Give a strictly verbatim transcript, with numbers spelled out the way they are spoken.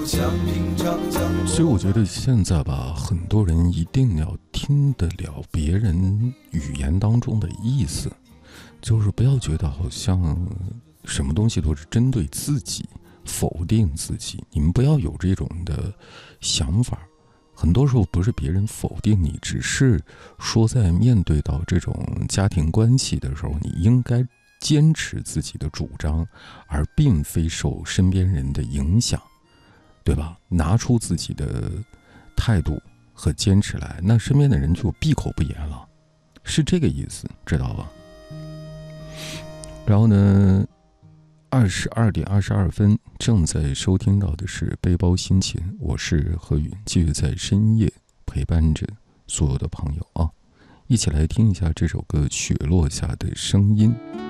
所以我觉得现在吧，很多人一定要听得了别人语言当中的意思，就是不要觉得好像什么东西都是针对自己，否定自己。你们不要有这种的想法，很多时候不是别人否定你，只是说在面对到这种家庭关系的时候，你应该坚持自己的主张，而并非受身边人的影响，对吧？拿出自己的态度和坚持来，那身边的人就闭口不言了，是这个意思，知道吧？然后呢，二十二点二十二分，正在收听到的是背包心情，我是何宇，继续在深夜陪伴着所有的朋友啊，一起来听一下这首歌《雪落下的声音》。